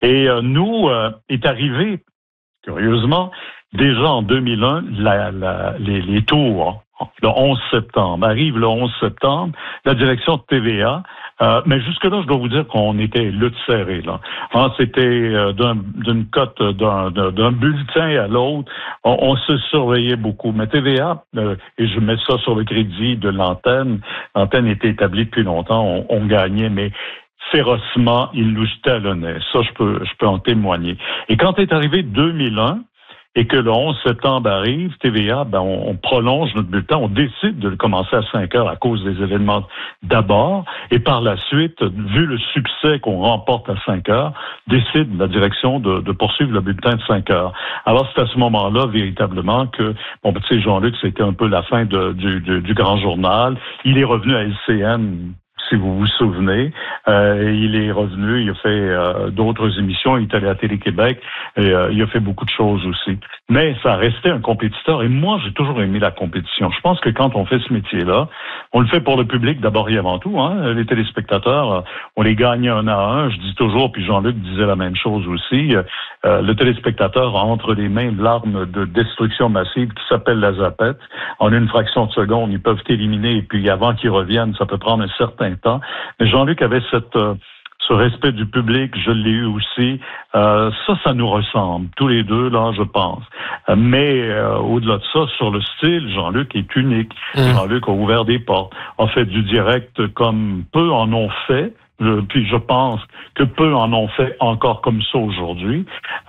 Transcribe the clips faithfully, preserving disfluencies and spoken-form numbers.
Et euh, nous, euh, est arrivé, curieusement, déjà en deux mille un, la, la, les, les tours, le onze septembre. Arrive le onze septembre, la direction de T V A. Euh, mais jusque-là, je dois vous dire qu'on était lutte serrée, là. Hein, c'était euh, d'un, d'une cote, d'un, d'un, d'un bulletin à l'autre. On, on se surveillait beaucoup. Mais T V A, euh, et je mets ça sur le crédit de l'antenne, l'antenne était établie depuis longtemps, on, on gagnait, mais férocement, il nous talonnait. Ça, je peux, je peux en témoigner. Et quand est arrivé deux mille un, et que le onze septembre arrive, T V A, ben, on, on prolonge notre bulletin, on décide de le commencer à cinq heures à cause des événements d'abord, et par la suite, vu le succès qu'on remporte à cinq heures, décide la direction de, de poursuivre le bulletin de cinq heures. Alors, c'est à ce moment-là, véritablement, que, bon, ben, tu sais, Jean-Luc, c'était un peu la fin de, du, du, du grand journal. Il est revenu à L C N, si vous vous souvenez. Euh, il est revenu, il a fait euh, d'autres émissions, il est allé à Télé-Québec, et euh, il a fait beaucoup de choses aussi. Mais ça restait un compétiteur, et moi, j'ai toujours aimé la compétition. Je pense que quand on fait ce métier-là, on le fait pour le public d'abord et avant tout. Hein. Les téléspectateurs, on les gagne un à un, je dis toujours, puis Jean-Luc disait la même chose aussi, euh, le téléspectateur a entre les mains l'arme de destruction massive qui s'appelle la zapette. En une fraction de seconde, ils peuvent t'éliminer, et puis avant qu'ils reviennent, ça peut prendre un certain temps. Mais Jean-Luc avait cette, euh, ce respect du public, je l'ai eu aussi. Euh, ça, ça nous ressemble, tous les deux, là, je pense. Euh, mais euh, au-delà de ça, sur le style, Jean-Luc est unique. Mmh. Jean-Luc a ouvert des portes, a fait du direct comme peu en ont fait. Je, puis je pense que peu en ont fait encore comme ça aujourd'hui.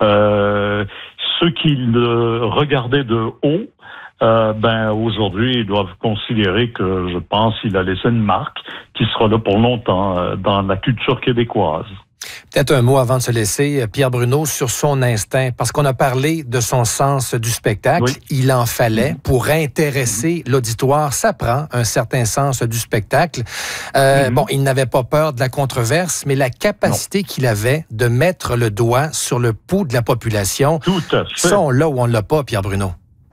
Euh, ceux qui le regardaient de haut, Euh, ben aujourd'hui, ils doivent considérer que, je pense, il a laissé une marque qui sera là pour longtemps euh, dans la culture québécoise. Peut-être un mot avant de se laisser, Pierre Bruno, sur son instinct, parce qu'on a parlé de son sens du spectacle. Oui. Il en fallait mm-hmm. pour intéresser mm-hmm. l'auditoire. Ça prend un certain sens du spectacle. Euh, mm-hmm. Bon, il n'avait pas peur de la controverse, mais la capacité non. qu'il avait de mettre le doigt sur le pouls de la population. Tout à fait. Ça, on l'a ou on l'a pas, Pierre Bruno.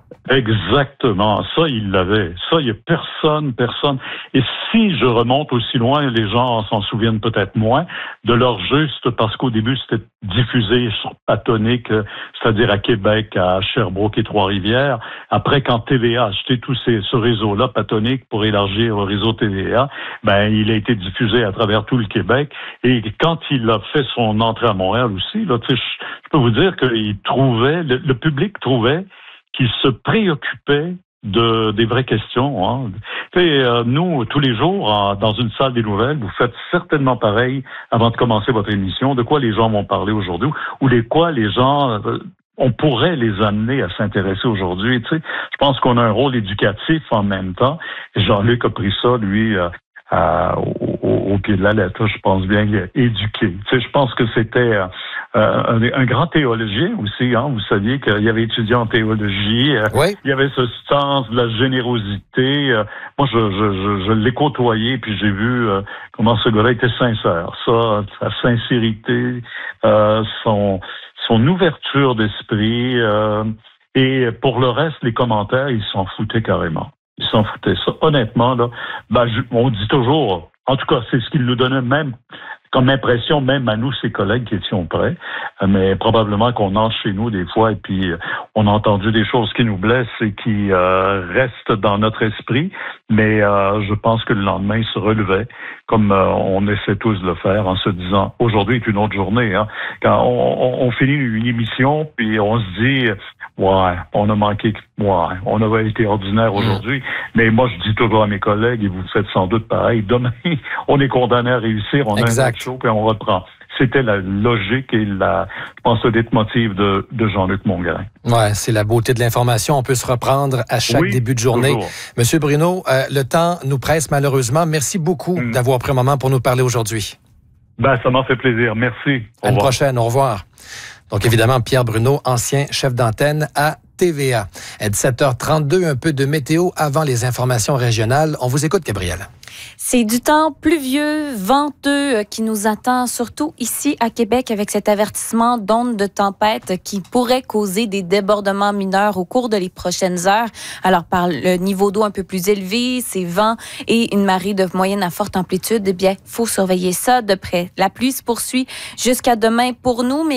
Exactement. Ça, il l'avait. Ça, il n'y a personne, personne. Et si je remonte aussi loin, les gens s'en souviennent peut-être moins, de leur juste, parce qu'au début, c'était diffusé sur Patonique, c'est-à-dire à Québec, à Sherbrooke et Trois-Rivières. Après, quand T V A a acheté tout ces, ce réseau-là, Patonique, pour élargir le réseau T V A, ben, il a été diffusé à travers tout le Québec. Et quand il a fait son entrée à Montréal aussi, là, tu sais, je, je peux vous dire qu'il trouvait, le, le public trouvait qu'il se préoccupait de des vraies questions. Hein. Tu sais, euh, nous, tous les jours, en, dans une salle des nouvelles, vous faites certainement pareil avant de commencer votre émission. De quoi les gens vont parler aujourd'hui ou de quoi les gens... Euh, on pourrait les amener à s'intéresser aujourd'hui. Tu sais, je pense qu'on a un rôle éducatif en même temps. Jean-Luc a pris ça, lui... Euh, Euh, au, au pied de la lettre, je pense bien éduqué. Tu sais, je pense que c'était euh, un, un grand théologien aussi. Hein. Vous saviez qu'il avait étudié en théologie. Euh, oui. Il y avait ce sens de la générosité. Euh, moi, je, je, je, je l'ai côtoyé, puis j'ai vu euh, comment ce gars-là était sincère. Ça, sa sincérité, euh, son, son ouverture d'esprit. Euh, et pour le reste, les commentaires, ils s'en foutaient carrément. Ils s'en foutaient. Ça, honnêtement, là, ben, je, on dit toujours, en tout cas, c'est ce qu'il nous donnait même comme impression, même à nous, ses collègues qui étions prêts, mais probablement qu'on entre chez nous des fois et puis on a entendu des choses qui nous blessent et qui euh, restent dans notre esprit, mais euh, je pense que le lendemain, il se relevait, comme euh, on essaie tous de le faire, en se disant, aujourd'hui est une autre journée. Hein. Quand on, on, on finit une émission, puis on se dit, ouais, on a manqué, ouais, on avait été ordinaire aujourd'hui, mais moi, je dis toujours à mes collègues, et vous faites sans doute pareil, demain, on est condamné à réussir, on exact. a un show, puis on reprend. C'était la logique et la, je pense, le leitmotiv de, de Jean-Luc Mongrain. Ouais, c'est la beauté de l'information. On peut se reprendre à chaque oui, début de journée. Toujours. Monsieur Bruno, euh, le temps nous presse malheureusement. Merci beaucoup mmh. d'avoir pris un moment pour nous parler aujourd'hui. Ben, ça m'a fait plaisir. Merci. À une prochaine. Au revoir. Donc, évidemment, Pierre Bruno, ancien chef d'antenne à T V A. À dix-sept heures trente-deux, un peu de météo avant les informations régionales. On vous écoute, Gabrielle. C'est du temps pluvieux, venteux qui nous attend, surtout ici à Québec, avec cet avertissement d'ondes de tempête qui pourrait causer des débordements mineurs au cours de les prochaines heures. Alors, par le niveau d'eau un peu plus élevé, ces vents et une marée de moyenne à forte amplitude, eh bien, il faut surveiller ça de près. La pluie se poursuit jusqu'à demain pour nous, mais